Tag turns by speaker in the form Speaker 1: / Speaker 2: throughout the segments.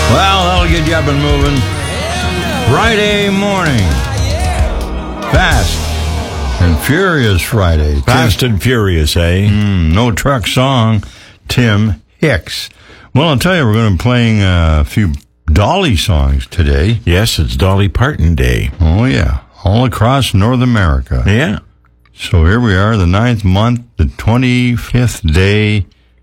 Speaker 1: Well, that'll get you up and moving. Friday morning. Fast and Furious Friday.
Speaker 2: Fast and Furious, eh?
Speaker 1: No Truck Song, Tim Hicks. Well, I'll tell you, we're going to be playing a few Dolly songs today.
Speaker 2: Yes, it's Dolly Parton Day.
Speaker 1: Oh, yeah. All across North America.
Speaker 2: Yeah.
Speaker 1: So here we are, the 9th month, the 25th day,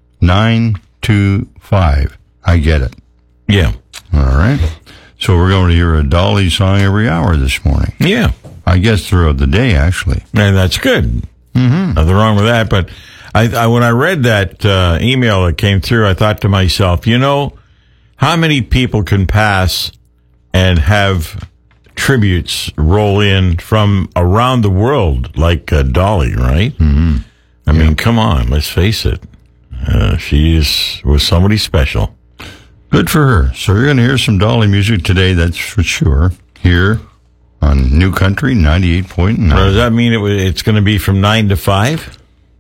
Speaker 1: 925. I get it.
Speaker 2: Yeah.
Speaker 1: All right. So we're going to hear a Dolly song every hour this morning.
Speaker 2: Yeah.
Speaker 1: I guess throughout the day, actually.
Speaker 2: And that's good.
Speaker 1: Mm-hmm.
Speaker 2: Nothing wrong with that. But I when I read that email that came through, I thought to myself, you know, how many people can pass and have tributes roll in from around the world like Dolly, right?
Speaker 1: Mm-hmm.
Speaker 2: I mean, come on, let's face it. She was somebody special.
Speaker 1: Good for her. So you're going to hear some Dolly music today, that's for sure, here on New Country 98.9.
Speaker 2: Does that mean it's going to be from 9 to 5?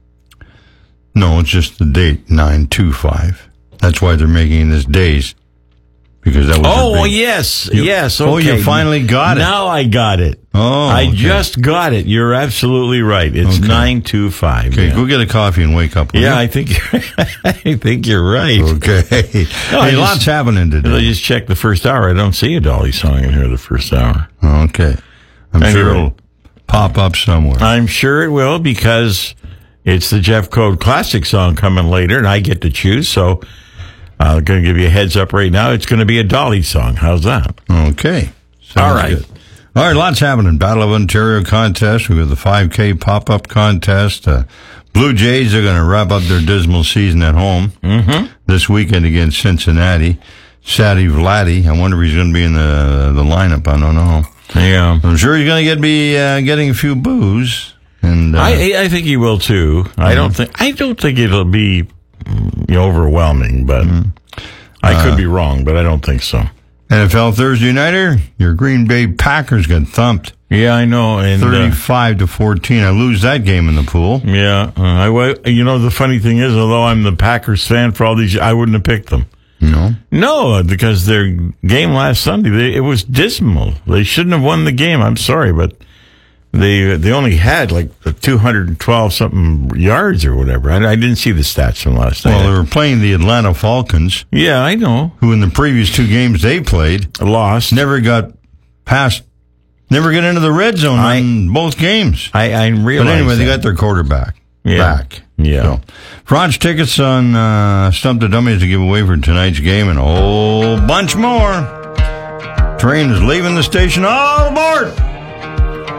Speaker 1: No, it's just the date, 925. That's why they're making this days. Because that was
Speaker 2: yes.
Speaker 1: Okay. Oh, you finally got it.
Speaker 2: Now I got it.
Speaker 1: Oh,
Speaker 2: I just got it. You're absolutely right. It's 925.
Speaker 1: Okay, go get a coffee and wake up.
Speaker 2: Yeah, I think you're right.
Speaker 1: Okay. Hey, lots happening today.
Speaker 2: I just checked the first hour. I don't see a Dolly song in here the first hour.
Speaker 1: Okay. I'm sure it'll pop up somewhere.
Speaker 2: I'm sure it will, because it's the Jeff Code Classic song coming later, and I get to choose, so I'm going to give you a heads up right now. It's going to be a Dolly song. How's that?
Speaker 1: Okay.
Speaker 2: All right.
Speaker 1: Good. All right, lots happening. Battle of Ontario contest. We've got the 5K pop-up contest. Blue Jays are going to wrap up their dismal season at home this weekend against Cincinnati. Sadie Vladdy. I wonder if he's going to be in the lineup. I don't know.
Speaker 2: Yeah.
Speaker 1: I'm sure he's going to be getting a few boos. And
Speaker 2: I think he will too. I don't think it'll be overwhelming, but I could be wrong, but I don't think so.
Speaker 1: NFL Thursday Nighter, your Green Bay Packers got thumped.
Speaker 2: Yeah, I know. And
Speaker 1: 35-14. I lose that game in the pool.
Speaker 2: Yeah. The funny thing is, although I'm the Packers fan for all these, I wouldn't have picked them. No, because their game last Sunday, it was dismal. They shouldn't have won the game. I'm sorry, but they only had like 212 something yards or whatever. I didn't see the stats from last night.
Speaker 1: Well, they were playing the Atlanta Falcons.
Speaker 2: Yeah, I know.
Speaker 1: Who in the previous two games they played
Speaker 2: lost.
Speaker 1: Never got into the red zone in both games.
Speaker 2: I realize.
Speaker 1: But anyway, they got their quarterback back.
Speaker 2: Yeah.
Speaker 1: So, Fronch tickets on Stump the Dummies to give away for tonight's game and a whole bunch more. Train is leaving the station. All aboard!